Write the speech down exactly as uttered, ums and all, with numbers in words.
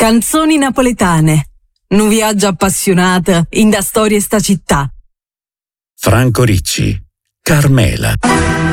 Canzoni napoletane. Nu viaggio appassionato in da storie sta città. Franco Ricci, Carmela.